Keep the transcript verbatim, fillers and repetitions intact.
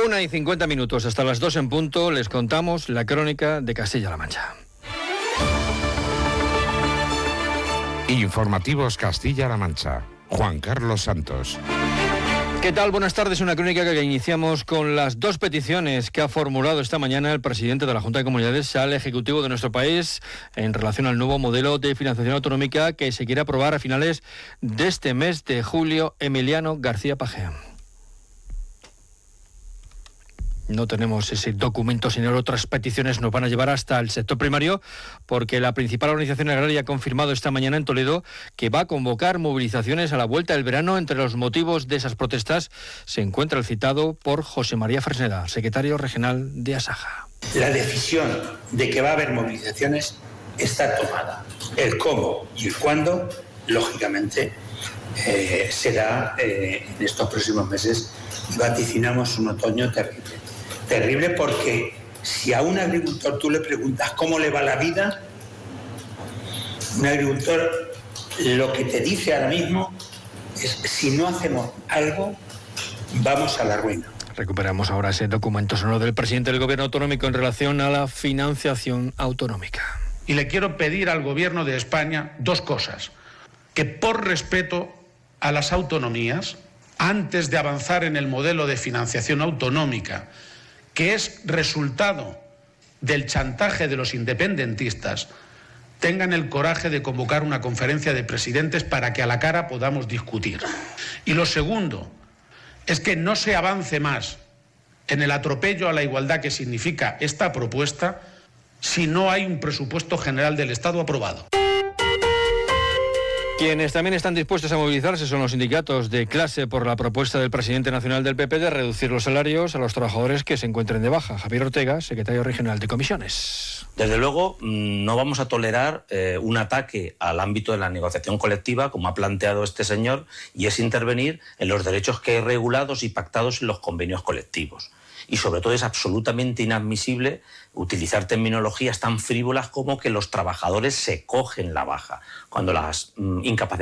Una y cincuenta minutos, hasta las dos en punto, les contamos la crónica de Castilla-La Mancha. Informativos Castilla-La Mancha. Juan Carlos Santos. ¿Qué tal? Buenas tardes. Una crónica que iniciamos con las dos peticiones que ha formulado esta mañana el presidente de la Junta de Comunidades al Ejecutivo de nuestro país en relación al nuevo modelo de financiación autonómica que se quiere aprobar a finales de este mes de julio. Emiliano García Pagea. No tenemos ese documento, sino otras peticiones nos van a llevar hasta el sector primario, porque la principal organización agraria ha confirmado esta mañana en Toledo que va a convocar movilizaciones a la vuelta del verano. Entre los motivos de esas protestas se encuentra el citado por José María Fresneda, secretario regional de Asaja. La decisión de que va a haber movilizaciones está tomada. El cómo y el cuándo, lógicamente, eh, será eh, en estos próximos meses. Vaticinamos un otoño terrible. Terrible porque si a un agricultor tú le preguntas cómo le va la vida, un agricultor lo que te dice ahora mismo es: si no hacemos algo, vamos a la ruina. Recuperamos ahora ese documento sonoro del presidente del Gobierno autonómico en relación a la financiación autonómica. Y le quiero pedir al Gobierno de España dos cosas: que por respeto a las autonomías, antes de avanzar en el modelo de financiación autonómica, que es resultado del chantaje de los independentistas, tengan el coraje de convocar una conferencia de presidentes para que a la cara podamos discutir. Y lo segundo es que no se avance más en el atropello a la igualdad que significa esta propuesta si no hay un presupuesto general del Estado aprobado. Quienes también están dispuestos a movilizarse son los sindicatos de clase por la propuesta del presidente nacional del P P de reducir los salarios a los trabajadores que se encuentren de baja. Javier Ortega, secretario regional de Comisiones. Desde luego, no vamos a tolerar eh, un ataque al ámbito de la negociación colectiva, como ha planteado este señor, y es intervenir en los derechos que hay regulados y pactados en los convenios colectivos. Y sobre todo es absolutamente inadmisible utilizar terminologías tan frívolas como que los trabajadores se cogen la baja, cuando las mm, incapacidades